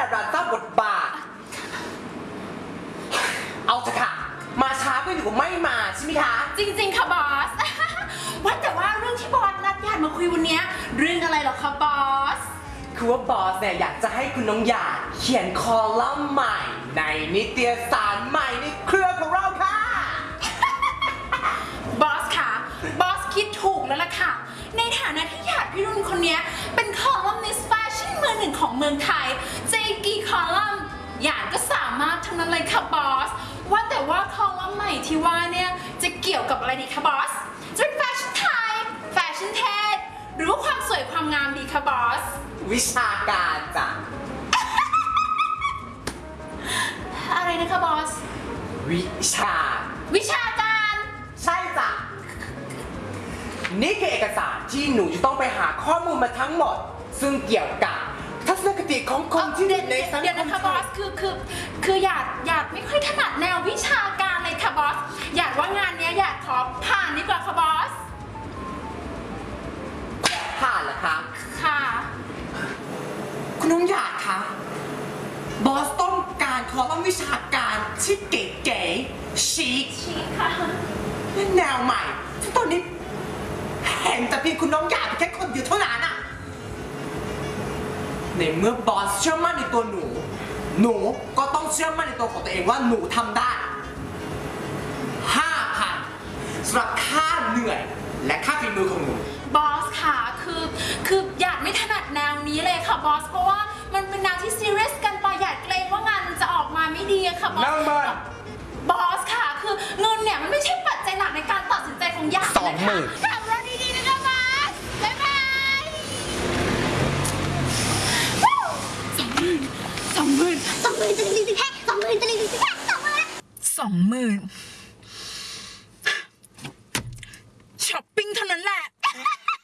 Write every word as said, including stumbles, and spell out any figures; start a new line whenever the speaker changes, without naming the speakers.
าราเจ้าบทบาทเอาเถอะค่ะมาช้าก็อยู่ไม่มาใช่ไหมคะ
จริงๆค่ะบอส ว่าแต่ว่าเรื่องที่บอสนัดญาติมาคุยวันนี้เรื่องอะไรหรอคะบอส
คือว่าบอสเนี่ยอยากจะให้คุณน้องหยาดเขียนคอลัมน์ใหม่ในนิตยสารใหม่ในเครือของเราค่ะ
บอสค่ะบอสคิดถูกแล้วล่ะค่ะในฐานะที่หยาดพี่รุ่นคนนี้เป็นคอลัมนิสต์แฟชั่นมือหนึ่งของเมืองไทยเจกี่คอลัมน์หยาดก็สามารถทั้งนั้นเลยค่ะบอสว่าแต่ว่าคอลัมน์ใหม่ที่ว่าเนี่ยจะเกี่ยวกับอะไรดีคะบอสจะเป็นแฟชั่นไทยแฟชั่นเทศหรือว่าความสวยความงามดีคะบอส
วิชาการจ้ะ
อะไรนะคะบอส
วิชา
วิชาการ
ใช่จ้ะนี่คือเอกสารที่หนูจะต้องไปหาข้อมูลมาทั้งหมดซึ่งเกี่ยวกับทัศนคติของคนที่อยู่ในสังคม
เดี๋ยวนะคะบอสคือคือคือหยาดหยาดไม่ค่อยถนัดแนววิชาการเลยค่ะบอสหยาดว่างานนี้หยาดขอผ่านดีกว่าค่ะบอส
ผ่านเหรอคะ
ค่ะ
คุณน้องหยาดคะบอสต้องการคอลัมน์วิชาการที่เก๋ๆชิค
ค่ะ
แนวใหม่ที่ตอนนี้เห็นแต่เพียงคุณน้องหยาดแค่คนเดียวเท่านั้นอะในเมื่อบอสเชื่อมั่นในตัวหนูหนูก็ต้องเชื่อมั่นในตัวของตัวเองว่าหนูทำได้ห้าพันสำหรับค่าเหนื่อยและค่าฝีมือของหนู
บอสค่ะคือคือหยาดไม่ถนัดแนวนี้เลยค่ะบอสเพราะว่ามันเป็นแนวที่ซีเรียสกันไปหยาดเกรงว่างานมันจะออกมาไม่ดีค่ะบอส
นั่งบ้าน
บอสค่ะคือเงินเนี่ยมันไม่ใช่ปัจจัยหลักในการตัดสินใจของหยาด
สองหมื่น
ทำแล้วดีๆนะคะบอสบ๊ายบาย
สองหมื่นสองหมื่นสองหมื่นจะลิงสิแค่สองหมื่นจะลิงสิแค่สองหมื่นสองหมื่น